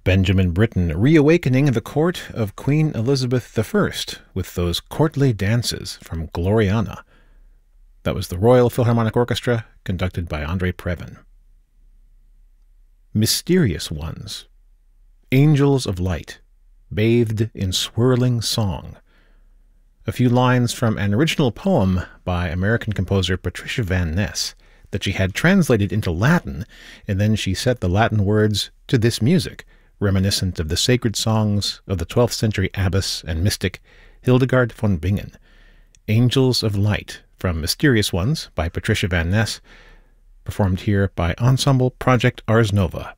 Benjamin Britten reawakening the court of Queen Elizabeth I with those courtly dances from Gloriana. That was the Royal Philharmonic Orchestra, conducted by Andre Previn. Mysterious Ones. Angels of Light, bathed in swirling song. A few lines from an original poem by American composer Patricia Van Ness that she had translated into Latin, and then she set the Latin words to this music, reminiscent of the sacred songs of the 12th century abbess and mystic Hildegard von Bingen. Angels of Light from Mysterious Ones by Patricia Van Ness, performed here by Ensemble Project Ars Nova.